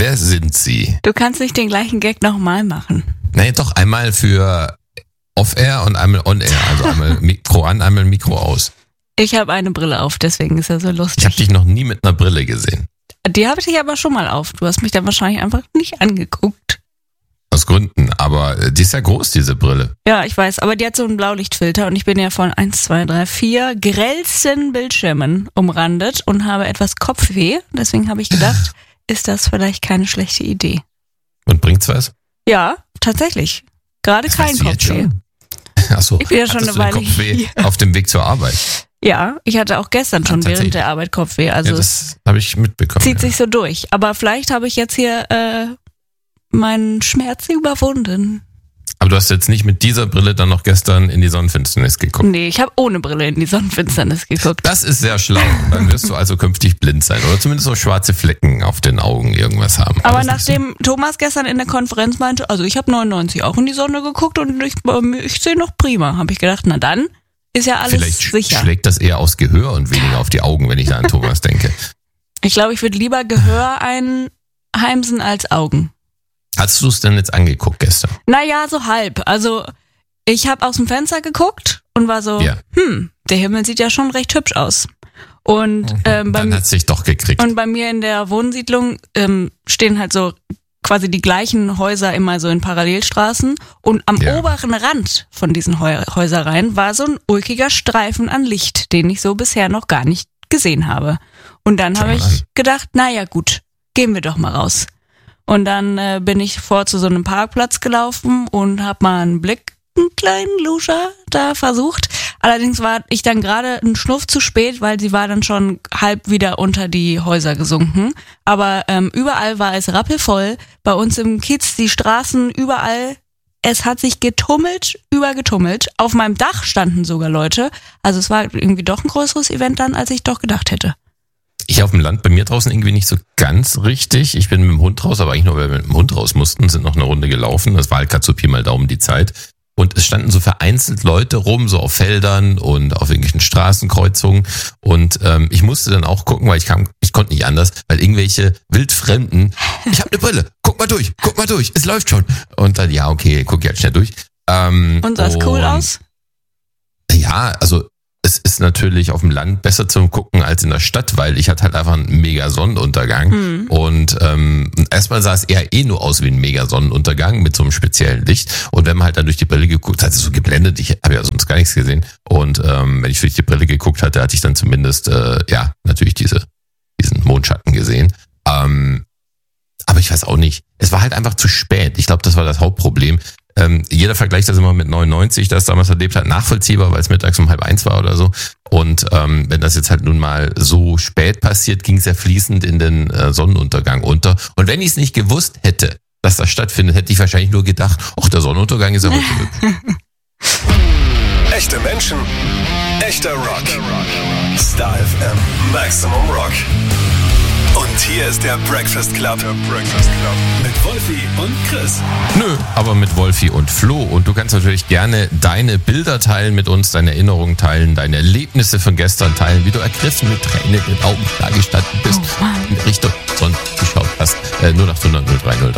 Wer sind Sie? Du kannst nicht den gleichen Gag nochmal machen. Nee, doch, einmal für Off-Air und einmal On-Air. Also einmal Mikro an, einmal Mikro aus. Ich habe eine Brille auf, deswegen ist er so lustig. Ich habe dich noch nie mit einer Brille gesehen. Die habe ich aber schon mal auf. Du hast mich dann wahrscheinlich einfach nicht angeguckt. Aus Gründen, aber die ist ja groß, diese Brille. Ja, ich weiß, aber die hat so einen Blaulichtfilter und ich bin ja von 1, 2, 3, 4 grellsten Bildschirmen umrandet und habe etwas Kopfweh. Deswegen habe ich gedacht, ist das vielleicht keine schlechte Idee. Und bringt's was? Ja, tatsächlich. Gerade Das kein weißt du jetzt Kopfweh. schon? Achso, Ich bin ja schon hattest eine du den Weile Kopfweh hier. auf dem Weg zur Arbeit? Ja, ich hatte auch gestern schon tatsächlich. während der Arbeit Kopfweh. Also Ja, das habe ich mitbekommen. zieht sich so durch. Aber vielleicht habe ich jetzt hier meinen Schmerz überwunden. Aber du hast jetzt nicht mit dieser Brille dann noch gestern in die Sonnenfinsternis geguckt. Nee, ich habe ohne Brille in die Sonnenfinsternis geguckt. Das ist sehr schlau. Dann wirst du also künftig blind sein oder zumindest so schwarze Flecken auf den Augen irgendwas haben. Aber das ist nicht nachdem Thomas gestern in der Konferenz meinte, also ich habe 99 auch in die Sonne geguckt und ich sehe noch prima, habe ich gedacht, na dann ist ja so. alles Vielleicht sicher. schlägt das eher aufs Gehör und weniger auf die Augen, wenn ich da an Thomas denke. Ich glaube, ich würde lieber Gehör einheimsen als Augen. Hast du es denn jetzt angeguckt gestern? Naja, so halb. Also ich habe aus dem Fenster geguckt und war so, Ja. Der Himmel sieht ja schon recht hübsch aus. Und, Dann hat es sich doch gekriegt. und bei mir in der Wohnsiedlung stehen halt so quasi die gleichen Häuser immer so in Parallelstraßen. Und am Ja. oberen Rand von diesen Häuserreihen war so ein ulkiger Streifen an Licht, den ich so bisher noch gar nicht gesehen habe. Und dann Schau habe mal an. ich gedacht, naja gut, gehen wir doch mal raus. Und dann bin ich zu so einem Parkplatz gelaufen und habe mal einen kleinen Luscher da versucht. Allerdings war ich dann gerade einen Schnuff zu spät, weil sie war dann schon halb wieder unter die Häuser gesunken. Aber überall war es rappelvoll. Bei uns im Kiez, die Straßen, überall. Es hat sich getummelt. Auf meinem Dach standen sogar Leute. Also es war irgendwie doch ein größeres Event dann, als ich doch gedacht hätte. Ich auf dem Land, bei mir draußen irgendwie nicht so ganz richtig. Ich bin mit dem Hund raus, aber eigentlich nur, weil wir mit dem Hund raus mussten, sind noch eine Runde gelaufen. Das war halt gerade so Pi mal Daumen die Zeit. Und es standen so vereinzelt Leute rum, so auf Feldern und auf irgendwelchen Straßenkreuzungen. Und ich musste dann auch gucken, weil ich konnte nicht anders, weil irgendwelche Wildfremden, ich habe eine Brille, guck mal durch, es läuft schon. Und dann, ja, okay, guck halt schnell durch. Und sah es cool aus? Ja, also es ist natürlich auf dem Land besser zum Gucken als in der Stadt, weil ich hatte halt einfach einen mega Sonnenuntergang. Und erstmal sah es eher nur aus wie ein mega Sonnenuntergang mit so einem speziellen Licht. Und wenn man halt dann durch die Brille geguckt hat, ist es so geblendet, ich habe ja sonst gar nichts gesehen. Und wenn ich durch die Brille geguckt hatte, hatte ich dann zumindest natürlich diesen Mondschatten gesehen. Aber ich weiß auch nicht, es war halt einfach zu spät. Ich glaube, das war das Hauptproblem. Jeder vergleicht das immer mit 99, das damals erlebt hat, nachvollziehbar, weil es mittags um 12:30 war oder so. Und wenn das jetzt halt nun mal so spät passiert, ging es ja fließend in den Sonnenuntergang unter. Und wenn ich es nicht gewusst hätte, dass das stattfindet, hätte ich wahrscheinlich nur gedacht, ach, der Sonnenuntergang ist ja heute hübsch. Echte Menschen, echter Rock. Star FM, Maximum Rock. Und hier ist der Breakfast Club. Mit Wolfi und Chris. Nö, aber mit Wolfi und Flo. Und du kannst natürlich gerne deine Bilder teilen mit uns, deine Erinnerungen teilen, deine Erlebnisse von gestern teilen, wie du ergriffen mit Tränen in den Augen da gestanden bist, in Richtung Sonne geschaut hast. 0800 0303.